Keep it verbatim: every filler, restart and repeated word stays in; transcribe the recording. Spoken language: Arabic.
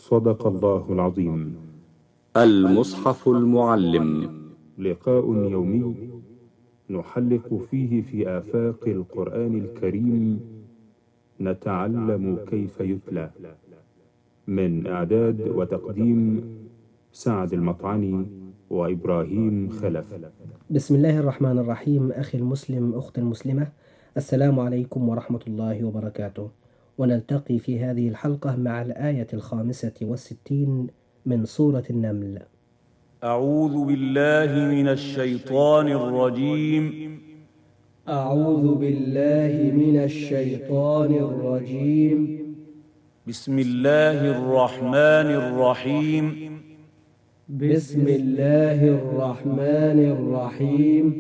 صدق الله العظيم. المصحف المعلم، لقاء يومي نحلق فيه في آفاق القرآن الكريم، نتعلم كيف يتلى. من إعداد وتقديم سعد المطعني وإبراهيم خلف. بسم الله الرحمن الرحيم. أخي المسلم، أخت المسلمة، السلام عليكم ورحمة الله وبركاته. ونلتقي في هذه الحلقة مع الآية الخامسة والستين من سورة النمل. أعوذ بالله من الشيطان الرجيم. أعوذ بالله من الشيطان الرجيم. بسم الله الرحمن الرحيم. بسم الله الرحمن الرحيم.